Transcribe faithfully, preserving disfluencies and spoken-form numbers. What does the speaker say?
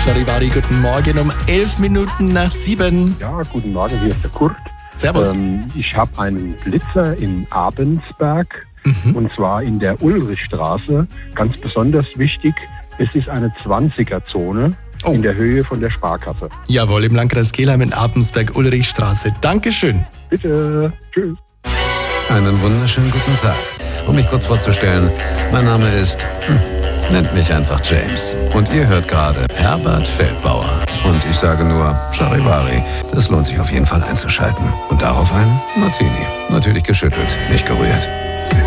Charivari, guten Morgen um elf Minuten nach sieben. Ja, guten Morgen, hier ist der Kurt. Servus. Ähm, ich habe einen Blitzer in Abensberg, mhm. und zwar in der Ulrichstraße. Ganz besonders wichtig, es ist eine zwanziger-Zone oh. in der Höhe von der Sparkasse. Jawohl, im Landkreis Kelheim in Abensberg, Ulrichstraße. Dankeschön. Bitte, tschüss. Einen wunderschönen guten Tag. Um mich kurz vorzustellen, mein Name ist... Hm, nennt mich einfach James. Und ihr hört gerade Herbert Feldbauer. Und ich sage nur Charivari. Das lohnt sich auf jeden Fall einzuschalten. Und darauf ein Martini. Natürlich geschüttelt, nicht gerührt.